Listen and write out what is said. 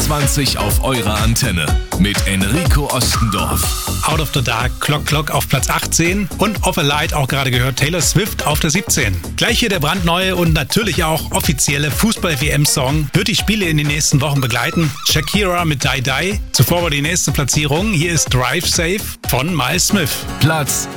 22 auf eurer Antenne mit Enrico Ostendorf. Out of the Dark, Clock Clock auf Platz 18 und Off a Light, auch gerade gehört, Taylor Swift auf der 17. Gleich hier der brandneue und natürlich auch offizielle Fußball-WM-Song wird die Spiele in den nächsten Wochen begleiten. Shakira mit Die Die. Zuvor war die nächste Platzierung. Hier ist Drive Safe von Miles Smith. Platz